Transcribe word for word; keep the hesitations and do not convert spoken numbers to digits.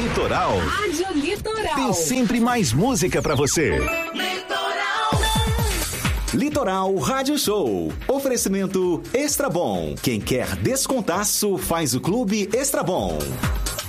Litoral. Rádio Litoral. Tem sempre mais música pra você. Litoral. Litoral Rádio Show. Oferecimento Extra Bom. Quem quer descontaço faz o Clube Extra Bom.